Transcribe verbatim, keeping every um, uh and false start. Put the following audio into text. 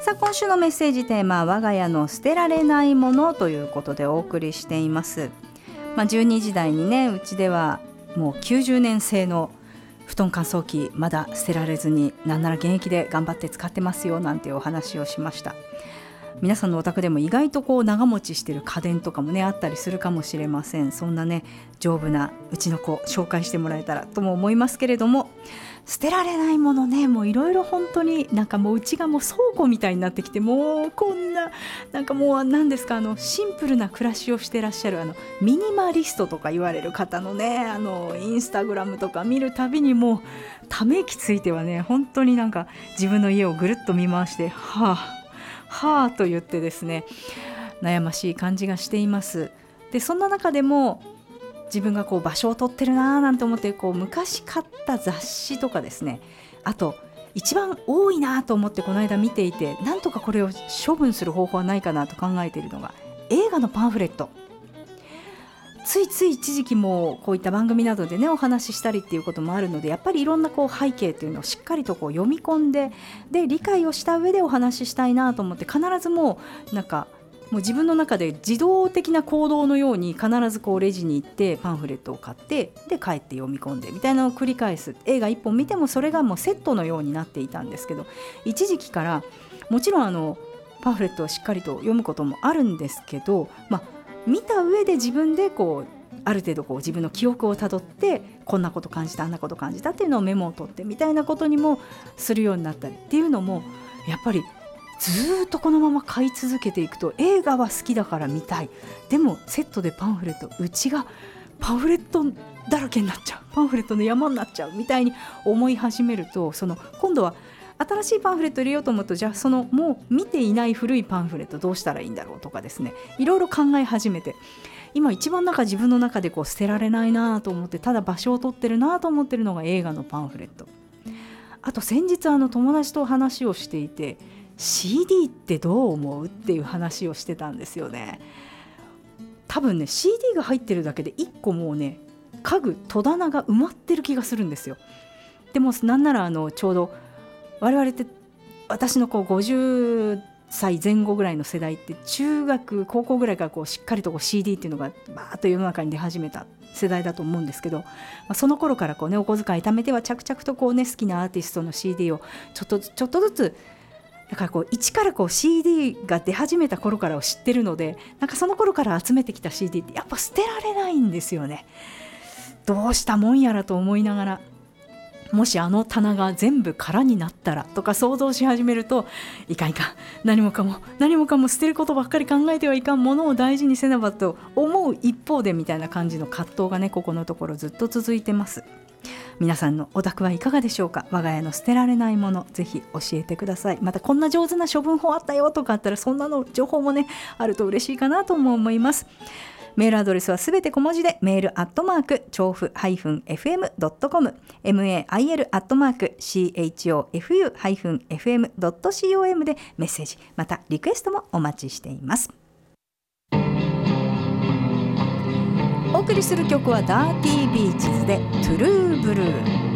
さあ今週のメッセージテーマは我が家の捨てられないものということでお送りしています。まあ、じゅうにじ台にね、うちではもうきゅうじゅうねん製の布団乾燥機まだ捨てられずに、なんなら現役で頑張って使ってますよなんていうお話をしました。皆さんのお宅でも意外とこう長持ちしてる家電とかもねあったりするかもしれません。そんなね丈夫なうちの子紹介してもらえたらとも思いますけれども、捨てられないものね、もういろいろ本当になんかもううちがもう倉庫みたいになってきて、もうこんななんかもう何ですか、あのシンプルな暮らしをしてらっしゃるあのミニマリストとか言われる方のね、あのインスタグラムとか見るたびにもうため息ついてはね、本当になんか自分の家をぐるっと見回してはあはあと言ってですね、悩ましい感じがしています。でそんな中でも自分がこう場所を取ってるななんて思って、こう昔買った雑誌とかですね、あと一番多いなと思ってこの間見ていて、なんとかこれを処分する方法はないかなと考えているのが映画のパンフレット。ついつい一時期もこういった番組などでねお話ししたりっていうこともあるので、やっぱりいろんなこう背景というのをしっかりとこう読み込んで、で理解をした上でお話ししたいなと思って、必ずもうなんかもう自分の中で自動的な行動のように必ずこうレジに行ってパンフレットを買って、で帰って読み込んでみたいなのを繰り返す。映画一本見てもそれがもうセットのようになっていたんですけど、一時期からもちろんあのパンフレットをしっかりと読むこともあるんですけど、まあ見た上で自分でこうある程度こう自分の記憶をたどって、こんなこと感じたあんなこと感じたっていうのをメモを取ってみたいなことにもするようになったりっていうのも、やっぱりずっとこのまま買い続けていくと、映画は好きだから見たい、でもセットでパンフレット、うちがパンフレットだらけになっちゃう、パンフレットの山になっちゃうみたいに思い始めると、その今度は新しいパンフレット入れようと思うと、じゃあそのもう見ていない古いパンフレットどうしたらいいんだろうとかですね、いろいろ考え始めて、今一番なんか自分の中でこう捨てられないなと思って、ただ場所を取ってるなと思ってるのが映画のパンフレット。あと先日あの友達と話をしていて、 シーディー ってどう思うっていう話をしてたんですよね。多分ね シーディー が入ってるだけでいっこもうね家具戸棚が埋まってる気がするんですよ。でもなんならあのちょうど我々って私のこうごじゅっさいぜん後ぐらいの世代って、中学高校ぐらいからこうしっかりとこう シーディー っていうのがバーッと世の中に出始めた世代だと思うんですけど、まあ、その頃からこう、ね、お小遣い貯めては着々とこう、ね、好きなアーティストの シーディー をちょっとちょっとずつ、だからこう一からこう シーディー が出始めた頃からを知ってるので、なんかその頃から集めてきた シーディー ってやっぱ捨てられないんですよね。どうしたもんやらと思いながら、もしあの棚が全部空になったらとか想像し始めると、いかんいかん、何もかも何もかも捨てることばっかり考えてはいかん、ものを大事にせねばと思う一方で、みたいな感じの葛藤がねここのところずっと続いてます。皆さんのお宅はいかがでしょうか。我が家の捨てられないもの、ぜひ教えてください。またこんな上手な処分法あったよとかあったら、そんなの情報もねあると嬉しいかなとも思います。メールアドレスはすべて小文字で、メールアットマーク調布 エフエム ドットコム メールアットマーク チョーフ エフエム ドットコム でメッセージ、またリクエストもお待ちしています。お送りする曲はダーティービーチズでトゥルーブルー。